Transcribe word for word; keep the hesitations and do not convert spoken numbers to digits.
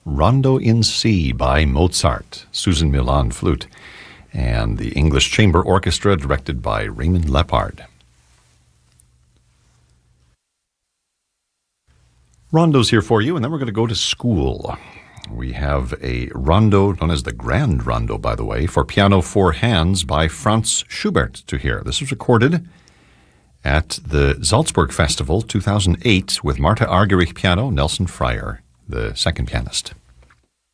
Rondo in C by Mozart, Susan Milan flute, and the English Chamber Orchestra directed by Raymond Lepard. Rondo's here for you, and then we're going to go to school. We have a rondo, known as the Grand Rondo, by the way, for piano four hands by Franz Schubert to hear. This was recorded at the Salzburg Festival two thousand eight with Martha Argerich piano, Nelson Fryer, the second pianist.